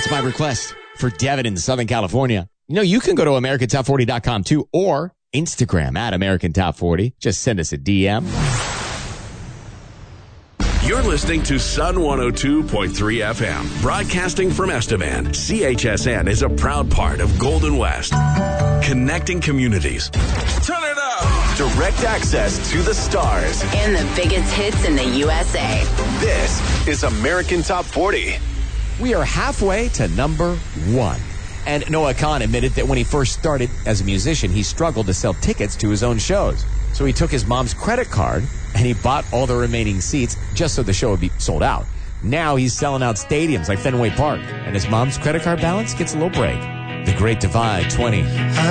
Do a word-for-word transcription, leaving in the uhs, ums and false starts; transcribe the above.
That's my request for Devin in Southern California. You know, you can go to American Top forty dot com too, or Instagram at American Top forty. Just send us a D M. You're listening to Sun one oh two point three F M, broadcasting from Estevan. C H S N is a proud part of Golden West, connecting communities. Turn it up! Direct access to the stars and the biggest hits in the U S A. This is American Top forty. We are halfway to number one. And Noah Khan admitted that when he first started as a musician, he struggled to sell tickets to his own shows. So he took his mom's credit card and he bought all the remaining seats just so the show would be sold out. Now he's selling out stadiums like Fenway Park, and his mom's credit card balance gets a little break. The Great Divide twenty.